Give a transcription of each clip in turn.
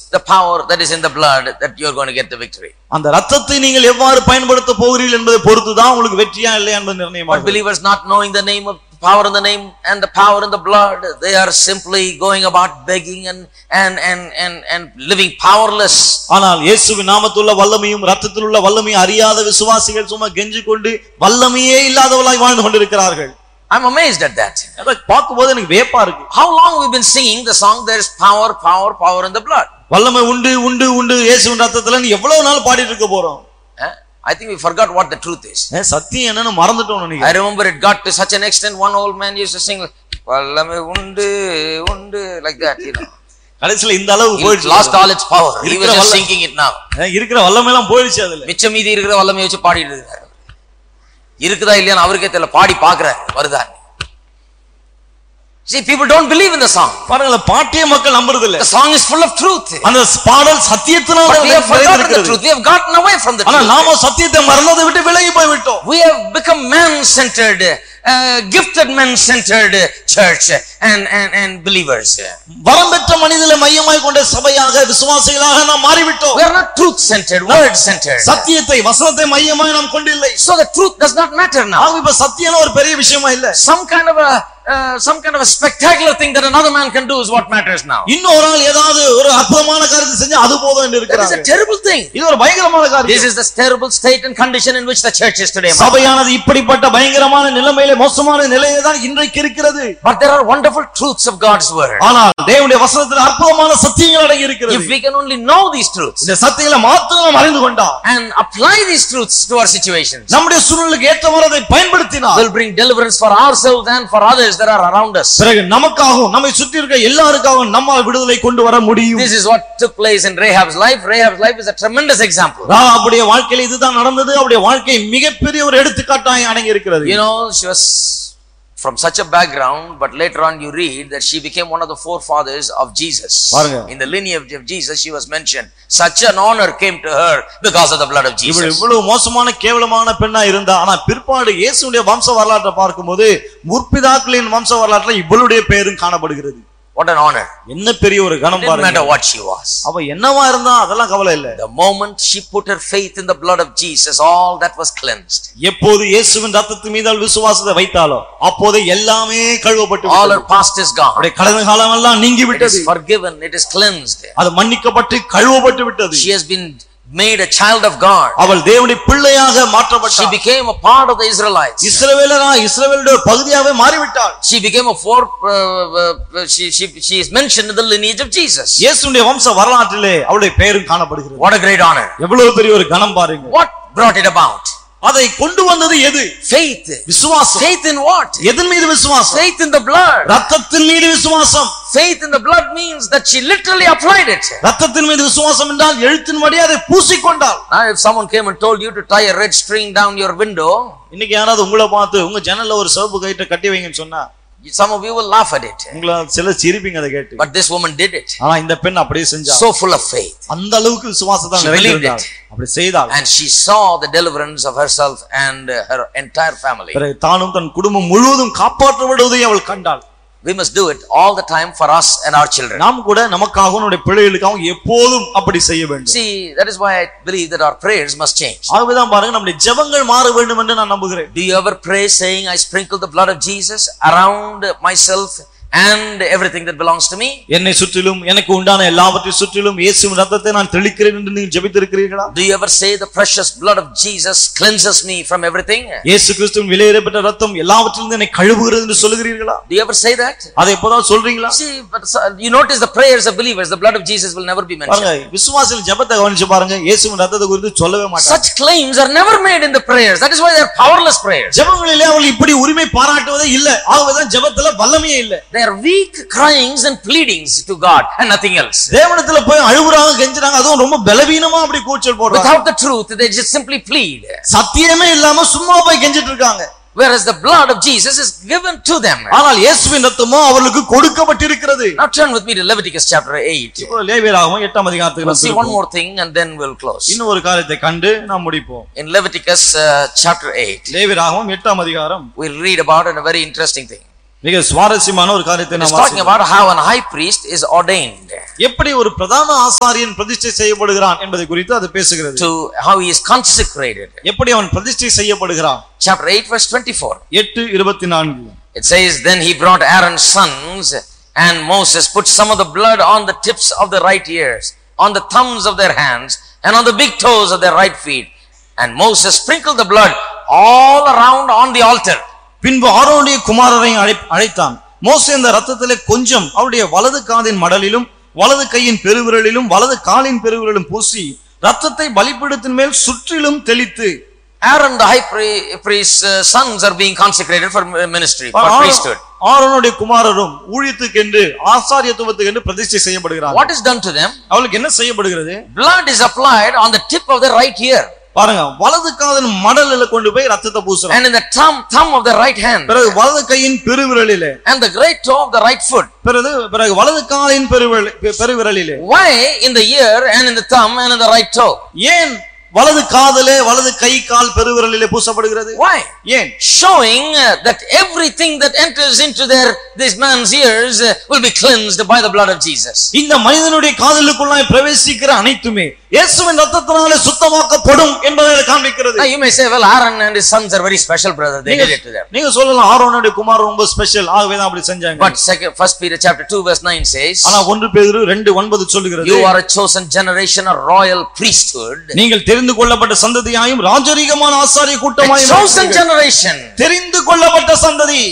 the power that is in the blood that you are going to get the victory. அந்த இரத்தத்தை நீங்கள் எவ்வாறு பயன்படுத்த போகிறீர்கள் என்பதை பொறுத்து தான் உங்களுக்கு வெற்றியா இல்லையா என்பது நிர்ணயமாகும். But believers not knowing the name of power in the name and the power in the blood, they are simply going about begging and living powerless. ஆனால் இயேசுவின் நாமத்துள்ள வல்லமையும் இரத்தத்தில் உள்ள வல்லமையும் அறியாத விசுவாசிகள் சும்மா கெஞ்சி கொண்டு வல்லமையே இல்லாதவர்களாய் வாழ்ந்து கொண்டிருக்கிறார்கள். I'm amazed at that. அத பாக்கும்போது எனக்கு வியப்பா இருக்கு. How long we've been singing the song there is power in the blood. வல்லமை உண்டு உண்டு உண்டு இயேசுவின் இரத்தத்துல எவ்வளவு நாள் பாடிட்டு இருக்க போறோம்? I think we forgot what the truth is. சத்தியம் என்னன்னு மறந்துட்டோம் நினைக்கிறேன். I remember it got to such an extent, one old man used to sing வல்லமை உண்டு உண்டு like that, you know. கடைசில இந்த அளவு போயிடுச்சு. Lost all its power. He was just singing it now. இருக்கிற வல்லமை எல்லாம் போயிடுச்சு அதுல. மிச்ச மீதி இருக்கிற வல்லமையை வச்சு பாடிட்டு இருக்காரு. இருக்குதா இல்லையான்னு அவருக்கே தெரியல, பாடி பாக்குறாரு வருதா. See, people don't believe in the song. பாருங்க பாட்டிய மக்கள் நம்புறது இல்ல. The song is full of truth. அந்த பாடல் சத்தியத்தினால we have forgotten the truth. We have gotten away from the truth. ஆனா நாம சத்தியத்தை மறந்ததை விட்டு விலகி போய் விட்டோம். We have become man-centered, gifted man-centered church and believers. வரம்பெற்ற மனிதனை மையமாய் கொண்ட சபையாக விசுவாசிகளாக நாம் மாறிவிட்டோம். We are not truth-centered, word-centered. சத்தியத்தை வசனத்தை மையமாய் நாம் கொண்டில்லை. So the truth does not matter now. இப்ப சத்தியம் ஒரு பெரிய விஷயமா இல்ல. Some kind of a spectacular thing that another man can do is what matters now. இன்னொரு ஆள் ஏதாவது ஒரு அற்புதமான காரியத்தை செஞ்சா அது போதும் என்று இருக்கிறாங்க. That is a terrible thing. இது ஒரு பயங்கரமான காரியம். This is the terrible state and condition in which the church is today. சபையானது இப்படிப்பட்ட பயங்கரமான நிலைமையிலே மோசமான நிலையிலே தான் இன்றைக்கு இருக்கிறது. But there are wonderful truths of God's word. ஆனால் தேவனுடைய வசனத்தில் அற்புதமான சத்தியங்கள் அடங்கி இருக்கிறது. If we can only know these truths, இந்த சத்தியங்களை மாத்திரம் நாம் அறிந்து கொண்டால் and apply these truths to our situations, நம்முடைய சூழ்நிலைக்கு ஏற்றவாறு அதை பயன்படுத்தினால் will bring deliverance for ourselves and for others that are around us. பிறகு நமக்காகவும் நம்மை சுற்றி இருக்க எல்லாருக்காகவும் நம்மால் விடுதலை கொண்டு வர முடியும். This is what took place in Rahab's life. Rahab's life is a tremendous example. ராகாபுடைய வாழ்க்கையில இதுதான் நடந்தது. அவருடைய வாழ்க்கை மிகப்பெரிய ஒரு எடுத்துக்காட்டாய் அடங்கி இருக்கிறது. You know, she was from such a background, but later on you read that she became one of the forefathers of Jesus. In the lineage of Jesus she was mentioned. Such an honor came to her because of the blood of Jesus. இவ்வளவு மோசமான கேவலமான பெண்ணா இருந்தா, ஆனா பிற்பாடு இயேசுவுடைய வம்ச வரலாற்றை பார்க்கும்போது முற்பிதாக்களின் வம்ச வரலாற்றில் இவளுடைய பெயரும் காணப்படுகிறது. What an honor. என்ன பெரிய ஒரு கணம் பாருங்க. No matter what she was. அவ என்னவா இருந்தா அதெல்லாம் கவலை இல்ல. The moment she put her faith in the blood of Jesus, all that was cleansed. எப்போது இயேசுவின் இரத்தத்தின் மீது விசுவாசத்தை வைத்தாலோ அப்போது எல்லாமே கழுவப்பட்டு விட்டது. All her past is gone. அவருடைய கடந்த காலம் எல்லாம் நீங்கி விட்டது. It is forgiven, it is cleansed. அது மன்னிக்கப்பட்டு கழுவப்பட்டு விட்டது. She has been made a child of God. அவள் தேவனுடைய பிள்ளையாக மாற்றப்பட்டாள். She became a part of the Israelites. இஸ்ரவேலுடைய ஒரு பகுதியாகவே மாறிவிட்டாள். She became she is mentioned in the lineage of Jesus. இயேசுவின் வம்ச வரலாற்றிலே அவளுடைய பெயரும் காணப்படுகிறது. What a great honor. எவ்வளவு பெரிய ஒரு கணம் பாருங்க. What brought it about? அதை கொண்டு வந்தது எது? Faith. விசுவாசம். Faith in what? எதன் மீது விசுவாசம்? Faith in the blood. இரத்தத்தின் மீது விசுவாசம். Faith in the blood means that she literally applied it. இரத்தத்தின் மீது விசுவாசம் என்றால் எழுத்தின்படி அதை பூசிக்கொண்டாள். Now if someone came and told you to tie a red string down your window, இன்னைக்கு யாராவது உங்களை பார்த்து உங்க ஜன்னல்ல ஒரு சிவப்பு கயிறை கட்டி வைங்கன்னு சொன்னா, some of you will laugh at it. உங்கள சில சிரிப்பீங்க அதை கேட்டு. But this woman did it. ஆனா இந்த பெண் அப்படியே செஞ்சா. So full of faith. அந்த அளவுக்கு விசுவாசத்தை நிறைவேற்றினாள். அப்படி செய்தாள். And she saw the deliverance of herself and her entire family. பிறகு தானும் தன் குடும்பம் முழுவதும் காப்பாற்றப்படுவதை அவள் கண்டாள். We must do it all the time for us and our children. நாம் கூட நமக்காகவும் நம்முடைய பிள்ளைகளுக்காகவும் எப்போதும் அப்படி செய்ய வேண்டும். See, that is why I believe that our prayers must change. ஆகவேதான் பாருங்க நம்முடைய ஜெபங்கள் மாற வேண்டும் என்று நான் நம்புகிறேன். Do you ever pray saying, I sprinkle the blood of Jesus around myself and everything that belongs to me? என்னை சுற்றிலும் எனக்கு உண்டான எல்லாவற்றை சுற்றிலும் இயேசுவின் இரத்தத்தை நான் தெளிக்கிறேன் என்று நீங்கள் ஜெபித்திருக்கிறீர்களா? Do you ever say the precious blood of Jesus cleanses me from everything? இயேசு கிறிஸ்துவின் விலையேறப்பட்ட இரத்தம் எல்லாவற்றிலிருந்து என்னை கழுவுகிறது என்று சொல்லுகிறீர்களா? Do you ever say that? அதை எப்போதான் சொல்றீங்களா? See, but you notice the prayers of believers, the blood of Jesus will never be mentioned. பாருங்க விசுவாசிகள் ஜெபத்தை கவனிச்சு பாருங்க, இயேசுவின் இரத்தத்தை குறித்து சொல்லவே மாட்டாங்க. Such claims are never made in the prayers. That is why they are powerless prayers. ஜெபங்களிலே அவர்கள் இப்படி உரிமை பாராட்டுவதே இல்ல. ஆகவேதான் ஜெபத்துல வல்லமையே இல்ல. They are weak cryings and pleadings to God and nothing else. தேவனிடத்துல போய் அழுகுறாங்க, கெஞ்சுறாங்க, அதுவும் ரொம்ப பலவீனமா அப்படி கூச்சல் போடுறாங்க. Without the truth they just simply plead. சத்தியமே இல்லாம சும்மா போய் கெஞ்சிட்டு இருக்காங்க. Whereas the blood of Jesus is given to them. ஆனால் இயேசுவின் இரத்தமோ அவர்களுக்கு கொடுக்கப்பட்டிருக்கிறது. Now turn with me to Leviticus chapter 8. இப்போ லேவியராகமம் 8 ஆம் அதிகாரத்துக்கு see one more thing and then we'll close. இன்னும் ஒரு காரியத்தை கண்டு நாம் முடிப்போம். In Leviticus chapter 8. லேவியராகமம் 8 ஆம் அதிகாரம் we'll read about a very interesting thing. மிக சுவாரஸ்யமான ஒரு காரியத்தை நாம் talking about how an high priest is ordained. எப்படி ஒரு பிரதான ஆசாரியன் பிரதிஷ்டை செய்யப்படுகிறான் என்பதை குறித்து அது பேசுகிறது. To how he is consecrated. எப்படி அவன் பிரதிஷ்டை செய்யப்படுகிறான். Chapter 8 verse 24. 8:24. It says, then he brought Aaron's sons, and Moses put some of the blood on the tips of their right ears, on the thumbs of their hands, and on the big toes of their right feet. And Moses sprinkled the blood all around on the altar. பின்பு ஆரோனுடைய குமாரரை அழைத்தான். மோசே அந்த இரத்தத்திலே கொஞ்சம் அவருடைய வலது காதின் மடலிலும் வலது கையின் பெருவிரலிலும் வலது காலின் பெருவிரலிலும் பூசி இரத்தத்தை பலிபீடத்தின் மேல் சுற்றிலும் தெளித்து. Aaron the high priest's sons are being consecrated for ministry, for priesthood. ஆரோனுடைய குமாரரும் ஊழியத்துக்கென்று ஆசாரியத்துவத்துக்கென்று பிரதிஷ்டை செய்யப்படுகிறார்கள். What is done to them? அவங்களுக்கு என்ன செய்யப்படுகிறது? Blood is applied on the tip of the right ear. பாருங்க, வலது காதின் மடலில கொண்டு போய் இரத்தத்தை பூசுறாங்க. And in the thumb of the right hand. பிறகு வலது கையின் பெருவிரலிலே. And the great toe of the right foot. பிறகு வலது காலின் பெருவிரலிலே. Why in the ear and in the thumb and in the right toe? ஏன் வலது காதிலே வலது கை கால் பெருவிரலிலே பூசப்படுகிறது? Why? ஏன்? Showing that everything that enters into this man's ears will be cleansed by the blood of Jesus. இந்த மனிதனுடைய காதுகளுக்குள்ளாய் பிரவேசிக்கிற அனைத்துமே இயேசுவின் இரத்தத்தினாலே சுத்தமாக்கப்படும் என்பதை காண்பிக்கிறது. Now you may say, well, Aaron and his sons are very special, brother. They did it to them. நீங்க சொல்லலாம் ஆரோனுடைய குமாரர் ரொம்ப ஸ்பெஷல், ஆகவே தான் அப்படி செஞ்சாங்க. But 1 Peter chapter 2 verse 9 says, ஆனா 1 பேதுரு 2:9 சொல்லுகிறது, you are a chosen generation, a royal priesthood. நீங்கள் தெரிந்து கொள்ளப்பட்ட சந்ததியாயும் ராஜரீகமான ஆசாரிய கூட்டமாயும். chosen generation, தெரிந்து கொள்ளப்பட்ட சந்ததி,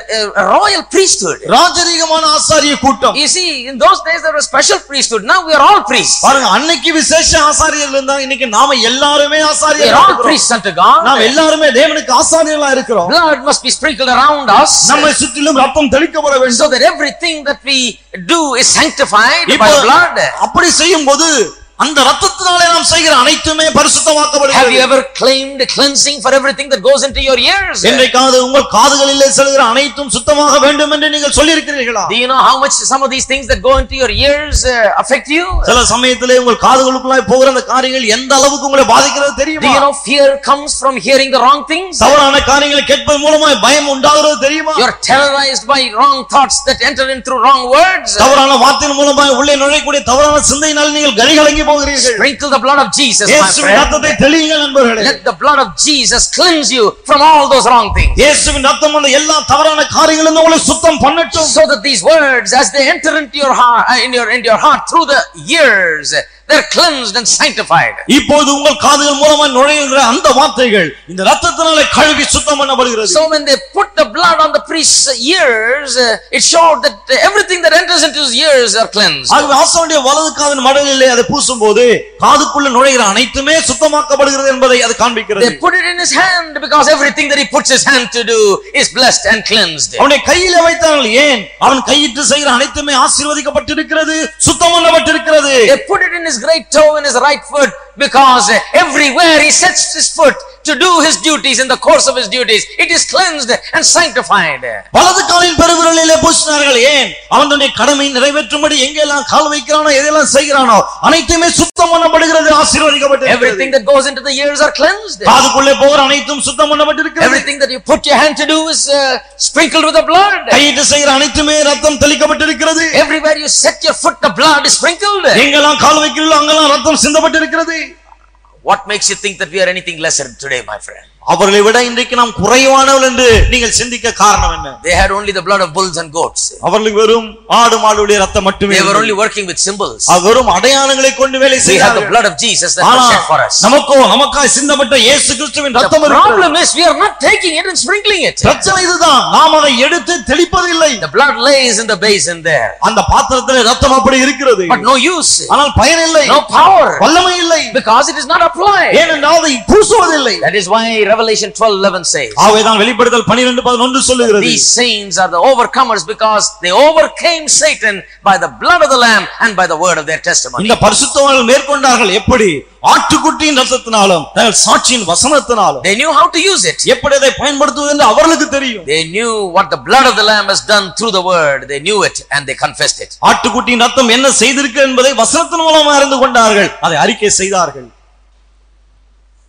a royal priesthood, ராஜரீகமான ஆசாரிய கூட்டம். You see, in those days there was special priesthood. Now we are all priests. பாருங்க, அன்னைக்கு விசேஷ ஆசாரியர்கள் இருந்தாங்க, இன்னைக்கு நாம எல்லாரும் ஆசாரியர்கள். We are all priests unto God. நாம் எல்லாரும் தேவனுக்கு ஆசாரியர்களா இருக்கிறோம். Blood must be sprinkled around us. நம்மை சுற்றிலும் ரத்தம் தெளிக்கப்பட வேண்டும். So that everything that we do is sanctified by the blood. அப்படி செய்யும்போது அந்த இரத்தத்தினாலே நாம் செய்கிற அனைத்துமே பரிசுத்தமாக்கப்படுகிறது. Have you ever claimed cleansing for everything that goes into your ears? என்றைக்காவது உங்கள் காதுகளிலே செல்கிற அனைத்தும் சுத்தமாக வேண்டும் என்று நீங்கள் சொல்லி இருக்கிறீர்களா? Do you know how much some of these things that go into your ears affect you? சில சமயத்திலே உங்கள் காதுகளுக்குள்ளாய் போகிற அந்த காரியங்கள் எந்த அளவுக்கு உங்களை பாதிக்கிறது தெரியுமா? Do you know fear comes from hearing the wrong things? தவறான காரியங்களை கேட்பது மூலமாக பயம் உண்டாகிறது தெரியுமா? You are terrorized by wrong thoughts that enter in through wrong words. தவறான வார்த்தையின் மூலமாக உள்ளே நுழையக்கூடிய தவறான சிந்தையினால் நீங்கள் கலிகலங்கி போகிறீர்கள். Sprinkle the blood of Jesus, my friend. ரத்தத்தை தெளியுங்கள் நண்பர்களே. Let the blood of Jesus cleanse you from all those wrong things. இயேசுவின் ரத்தம் அந்த எல்லா தவறான காரியங்களிலிருந்து உங்களை சுத்தம் பண்ணட்டும். So that these words, as they enter into your heart, into your heart through the ears, they're cleansed and sanctified. இப்போது உங்கள் காதுகள் மூலமா நுழைகிற அந்த வார்த்தைகள் இந்த இரத்தத்தினாலே கழுவி சுத்தம் பண்ணப்படுகிறது. So when they put the blood on the priest's ears, it showed that everything that enters into his ears are cleansed. ஆகவே ஆசாரியனுடைய வலது காதின் மடலிலே அதை பூசும்போது காதுக்குள்ள நுழைகிற அனைத்துமே சுத்தமாக்கப்படுகிறது என்பதை அது காண்பிக்கிறது. They put it in his hand because everything that he puts his hand to do is blessed and cleansed. அவனை கையிலே வைத்தார்கள். ஏன்? அவன் கையிட்டு செய்கிற அனைத்துமே ஆசீர்வதிக்கப்பட்டிருக்கிறது, சுத்தம் பண்ணப்பட்டிருக்கிறது. They put it in his great toe in his right foot because everywhere he sets his foot to do his duties, in the course of his duties, it is cleansed and sanctified. வலது காலின் பெருவிரலிலே பூசினார்கள். ஏன்? அவனுடைய கடமை நிறைவேற்றும்படி எங்கெல்லாம் கால் வைக்கிறானோ எதெல்லாம் செய்கிறானோ அனைத்துமே சுத்தம் பண்ணப்படுகிறது, ஆசீர்வதிக்கப்பட்டிருக்கிறது. Everything that goes into the ears are cleansed. காதுக்குள்ளே போகிற அனைத்தும் சுத்தம் பண்ணப்பட்டிருக்கிறது. Everything that you put your hand to do is sprinkled with the blood. கையிட்டு செய்கிற அனைத்துமே ரத்தம் தெளிக்கப்பட்டிருக்கிறது. Everywhere you set your foot, the blood is sprinkled. எங்கெல்லாம் கால் வைக்கிறீர்களோ அங்கெல்லாம் ரத்தம் சிந்தப்பட்டிருக்கிறது. What makes you think that we are anything lesser today, my friend? அவர்களை விட இன்றைக்கு நாம் குறைவானவர்கள் என்று நீங்கள் சிந்திக்க காரணம் என்ன? They had only the blood of bulls and goats. அவர்களுக்கு வெறும் ஆடு மாடுடைய ரத்தம் மட்டுமே. They were only working with symbols. வெறும் அடையாளங்களை கொண்டு வேலை செய்தார்கள். We have the blood of Jesus that was shed for us. நமக்காய் சிந்தப்பட்ட இயேசு கிறிஸ்துவின் ரத்தம் இருக்கிறது. The problem is we are not taking it and sprinkling it. பிரச்சனை இதுதான், நாம் அதை எடுத்து தெளிப்பதில்லை. The blood lays in the basin there. அந்த பாத்திரத்திலே ரத்தம் அப்படி இருக்கிறது. But no use. ஆனால் பயன் இல்லை. No power. வல்லமை இல்லை. Because it is not applied. ஏனென்றால் அதை பூசுவதில்லை. That is why Revelation 12:11 says. ஆவேதான் வெளிப்படுத்தல் 12:11 சொல்லுகிறது. These saints are the overcomers because they overcame Satan by the blood of the lamb and by the word of their testimony. இந்த பரிசுத்தவான்கள் மேற்கொண்டார்கள் எப்படி? ஆட்டுக்குட்டியின் இரத்தத்தினாலும் தங்கள் சாட்சியின் வசனத்தினாலும். They knew how to use it. எப்படி அதை பயன்படுத்துவது என்று அவர்களுக்கு தெரியும். They knew what the blood of the lamb has done through the word. They knew it and they confessed it. ஆட்டுக்குட்டியின் இரத்தம் என்ன செய்திருக்கு என்பதை வசனத்தின் மூலமாக அறிந்து கொண்டார்கள், அதை அறிக்கை செய்தார்கள்.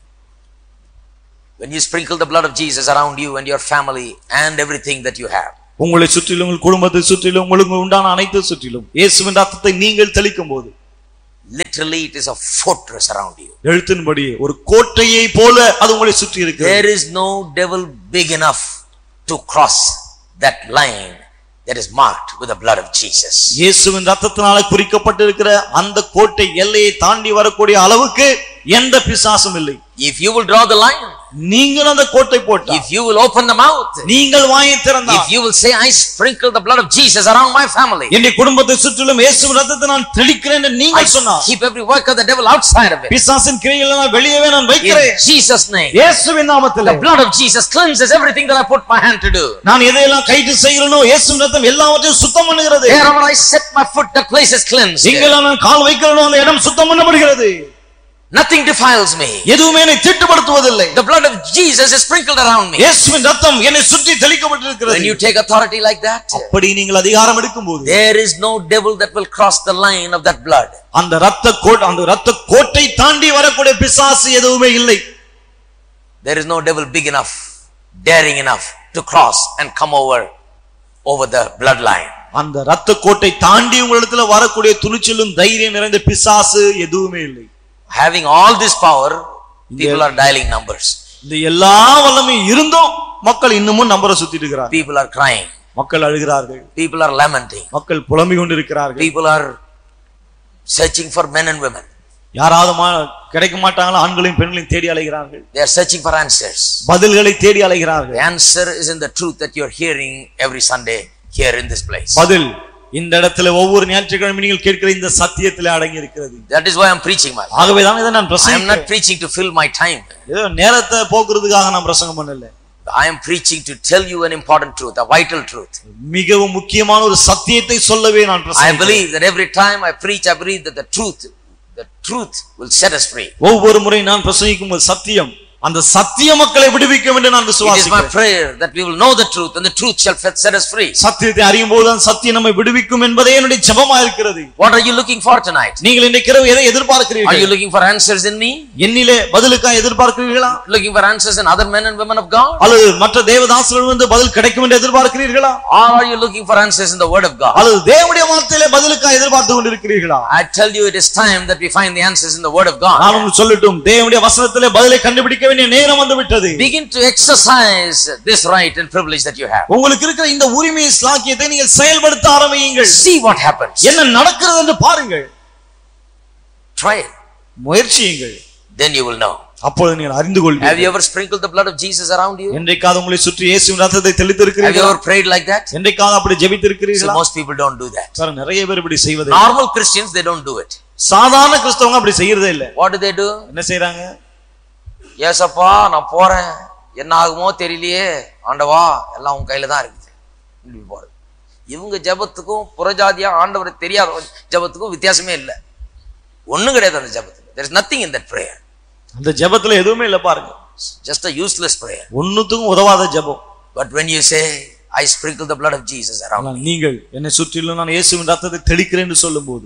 When you sprinkle the blood of Jesus around you and your family and everything that you have, உங்களை சுற்றிலும் உங்கள் குடும்பத்தை சுற்றிலும் உங்களுக்கு உண்டான அனைத்து சுற்றிலும் இயேசுவின் ரத்தத்தை நீங்கள் தெளிக்கும் போது literally it is a fortress around you. எழுத்தின்படி ஒரு கோட்டையை போல அது உங்களை சுற்றி இருக்கிறது. There is no devil big enough to cross that line that is marked with the blood of Jesus. இயேசுவின் ரத்தத்தினால குறிக்கப்பட்டிருக்கிற அந்த கோட்டை எல்லையை தாண்டி வரக்கூடிய அளவுக்கு எந்த பிசாசும் இல்லை. If you will draw the line, நீங்கள் அந்த கோட்டை போட்டா, if you will open the mouth, நீங்கள் வாயை திறந்தா, if you will say I sprinkle the blood of Jesus around my family, என்னுடைய குடும்பத்தை சுற்றிலும் இயேசுவின் ரத்தத்தை நான் தெளிக்கிறேன் என்று நீங்கள் சொன்னா, keep every work of the devil outside of it. பிசாசின் கிரியைகளை நான் வெளியவே நான் வைக்கிறேன். In Jesus name. இயேசுவின் நாமத்திலே. The blood of Jesus cleanses everything that I put my hand to do. நான் எதையெல்லாம் கைட்டு செய்கிறேனோ இயேசுவின் ரத்தம் எல்லாவற்றையும் சுத்தம் பண்ணுகிறது. Wherever I set my foot, that place is cleansed. எங்கெல்லாம் நான் கால் வைக்கிறேனோ அந்த இடம் சுத்தம் பண்ணப்படுகிறது. Nothing defiles me. எதுவுமே என்னை தீட்டுப்படுத்துவதில்லை. The blood of Jesus is sprinkled around me. இயேசுவின் ரத்தம் என்னை சுற்றி தெளிக்கப்பட்டிருக்கிறது. When you take authority like that, அப்படி நீங்கள் அதிகாரம் எடுக்கும்போது, there is no devil that will cross the line of that blood. அந்த இரத்த கோட்டை தாண்டி வரக்கூடிய பிசாசு எதுவுமே இல்லை. There is no devil big enough, daring enough to cross and come over the bloodline. அந்த இரத்த கோட்டை தாண்டி உங்களிடத்தில் வரக்கூடிய துணிச்சலும் தைரியம் நிறைந்த பிசாசு எதுவுமே இல்லை. Having all this power, people are dialing numbers. இந்த எல்லா வல்லமையும் இருந்தும் மக்கள் இன்னமும் நம்பரை சுத்திட்டு இருக்கிறார்கள். People are crying. மக்கள் அழுகிறார்கள். People are lamenting. மக்கள் புலம்பிக் கொண்டிருக்கிறார்கள். People are searching for men and women. யாராவது கிடைக்க மாட்டாங்களா? ஆண்களையும் பெண்களையும் தேடி அலைகிறார்கள். They are searching for answers. பதில்களை தேடி அலைகிறார்கள். The answer is in the truth that you are hearing every Sunday here in this place. பதில் இந்த இடத்துல ஒவ்வொரு ஞாயிற்றுக்கிழமை நீங்கள் கேட்கிற இந்த சத்தியத்திலே அடங்கி இருக்கிறது. That is why I am preaching my. ஆகவே தான் இதை நான் பிரசங்கிக்கிறேன். I am not preaching to fill my time. ஏதோ நேரத்தை போக்குறதுக்காக நான் பிரசங்கம் பண்ணல. I am preaching to tell you an important truth, a vital truth. மிகவும் முக்கியமான ஒரு சத்தியத்தை சொல்லவே நான் பிரசங்கிக்கிறேன். I believe that every time I preach, I believe that the truth will set us free. ஒவ்வொரு முறை நான் பிரசங்கிக்கும் ஒரு சத்தியம் அந்த சத்திய மக்களை விடுவிக்கும் என்று நான் விசுவாசிக்கிறேன். It is my prayer that we will know the truth and the truth shall set us free. சத்தியத்தை அறியும்போது அந்த சத்தியம் நம்மை விடுவிக்கும் என்பதே என்னுடைய ஜெபமா இருக்கிறது. What are you looking for tonight? நீங்கள் இன்றைக்கு இரவு எதை எதிர்பார்க்கிறீர்கள்? Are you looking for answers in me? என்னிலே பதிலுக்காக எதிர்பார்க்கிறீர்களா? Looking for answers in other men and women of God? அல்லது மற்ற தேவதாசர்கள் வந்து பதில் கிடைக்கும் என்று எதிர்பார்க்கிறீர்களா? Or are you looking for answers in the word of God? அல்லது தேவனுடைய வார்த்தையிலே பதிலுக்காக எதிர்பார்த்து கொண்டிருக்கிறீர்களா? I tell you, it is time that we find the answers in the word of God. நான் உங்களுக்கு சொல்லட்டும், தேவனுடைய வசனத்திலே பதிலை கண்டுபிடிக்க வேண்டிய நேரம் வந்து விட்டது. Begin to exercise this right and privilege that you have. உங்களுக்கு இருக்கிற இந்த உரிமை ஸ்லாக்கியத்தை நீங்கள் செயல்படுத்த ஆரம்பியுங்கள். See what happens. என்ன நடக்கிறது என்று பாருங்கள். Try it. முயற்சியுங்கள். Then you will know. அப்பொழுது நீங்கள் அறிந்து கொள்வீர்கள். Have you ever sprinkled the blood of Jesus around you? என்றைக்காவது உங்களை சுற்றி இயேசுவின் ரத்தத்தை தெளித்து இருக்கிறீர்களா? Have you ever prayed like that? என்றைக்காவது அப்படி ஜெபித்து இருக்கிறீர்களா? So most people don't do that. Sir நிறைய பேர் இப்படி செய்வதில்லை. Normal Christians, they don't do it. சாதாரண கிறிஸ்தவங்க அப்படி செய்யறதே இல்லை. What do? என்ன செய்றாங்க? ஏசப்பா நான் போறேன், என்ன ஆகுமோ தெரியலையே, ஆண்டவா எல்லாம் உன் கையில தான் இருக்குது. இப்படி போறது. இவங்க ஜெபத்துக்கும் புறஜாதியா ஆண்டவர் தெரியாத ஜெபத்துக்கும் வித்தியாசமே இல்லை. ஒண்ணும் கிடையாது அந்த ஜெபத்துல. There is nothing in that prayer. அந்த ஜெபத்துல எதுவுமே இல்ல பாருங்க. Just a useless prayer. ஒண்ணுத்துக்கும் உதவாத ஜெபம். But when you say I sprinkle the blood of Jesus around me, நீங்கள் என்னை சுற்றிலும் நான் இயேசுவின் ரத்தத்தை தெளிக்கிறேன் என்று சொல்லும்போது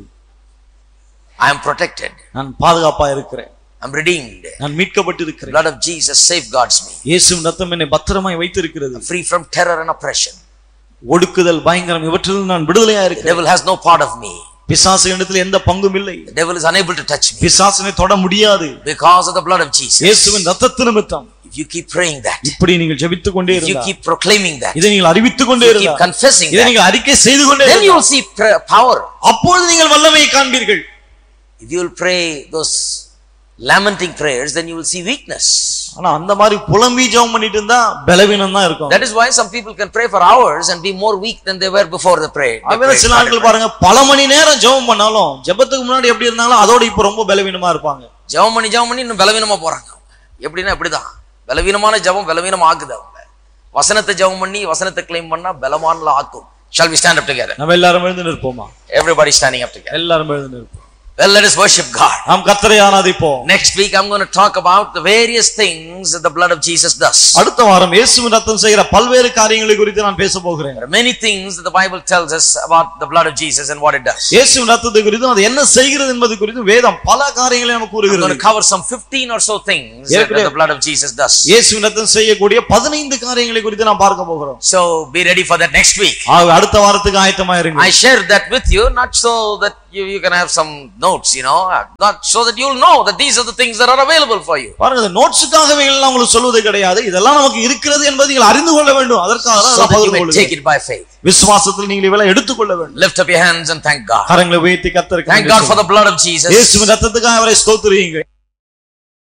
I am protected. நான் பாதுகாப்பா இருக்கிறேன். I am redeemed. நான் மீட்கப்பட்டிருக்கிறேன். Blood of Jesus safeguards me. இயேசுவின் ரத்தம் என்னை பத்திரமாய் வைத்திருக்கிறது. Free from terror and oppression. ஒடுக்குதல் பயங்கரம் இவற்றிலிருந்து நான் விடுதலையா இருக்கிறேன். The devil has no part of me. பிசாசு இடத்தில் எந்த பங்கும் இல்லை. The devil is unable to touch me. பிசாசுனை தொட முடியாது. Because of the blood of Jesus. இயேசுவின் ரத்தத்தின் நிமித்தம். If you keep praying that, இப்படி நீங்கள் ஜெபித்துக் கொண்டே இருந்தால், you keep proclaiming that, இதை நீங்கள் அறிவித்துக் கொண்டே இருந்தால், keep confessing இதை that, நீங்கள் அறிக்கை செய்து கொண்டே then இருந்தால், you will see power. அப்பொழுது நீங்கள் வல்லமையை காண்பீர்கள். If you will pray those lamenting prayers, then you will see weakness. ஆனா அந்த மாதிரி புலம்பி ஜெபம் பண்ணிட்டு இருந்தா பலவீனம் தான் இருக்கும். That is why some people can pray for hours and be more weak than they were before the prayer. அவங்கள சில ஆட்கள் பாருங்க பல மணி நேரம் ஜெபம் பண்ணாலும் ஜெபத்துக்கு முன்னாடி எப்படி இருந்தாலும் அதோட இப்ப ரொம்ப பலவீனமா இருப்பாங்க. ஜெபம் பண்ணி இன்னும் பலவீனமா போறாங்க. எப்படின்னா இப்படிதான் பலவீனமான ஜெபம் பலவீனமா ஆக்குது அவங்க. வசனத்தை ஜெபம் பண்ணி வசனத்தை க்ளைம் பண்ணா பலமானல ஆக்கும். Shall we stand up together? நம்ம எல்லாரும் எழுந்து நிற்போமா? Everybody standing up together. எல்லாரும் எழுந்து நிற்போம். Well, let us worship God. நாம் கர்த்தரை ஆராதிப்போம். Next week I'm going to talk about the various things that the blood of Jesus does. அடுத்த வாரம் இயேசுவின் இரத்தம் செய்கிற பல்வேறு காரியங்களை குறித்து நான் பேச போகிறேன். There are many things that the Bible tells us about the blood of Jesus and what it does. இயேசுவின் இரத்தத்தை குறித்து அது என்ன செய்கிறது என்பது குறித்து வேதம் பல காரியங்களை நமக்கு கூறுகிறது. I'm going to cover some 15 or so things that the blood of Jesus does. இயேசுவின் இரத்தம் செய்யக்கூடிய 15 காரியங்களை குறித்து நாம் பார்க்க போகிறோம். So be ready for that next week. அடுத்த வாரத்துக்கு ஆயத்தமா இருங்க. I share that with you not so that you can have some notes, not so that you'll know that these are the things that are available for you. பாருங்க, இந்த நோட்ஸ்க்காகவே எல்லாம் உங்களுக்கு சொல்வது கிடையாது. இதெல்லாம் நமக்கு இருக்கிறது என்பதை நீங்கள் அறிந்து கொள்ள வேண்டும். அதற்காக தான் அதை பகிர்ந்து கொள்ளுங்கள். Take it by faith. விசுவாசத்தில் நீங்கள் இவைகளை எடுத்துக்கொள்ள வேண்டும். Lift up your hands and thank God. கரங்களை உயர்த்தி கர்த்தருக்கு Thank God for the blood of Jesus. இயேசுவின் இரத்தத்துக்காக அவரை ஸ்தோத்திரியுங்கள்.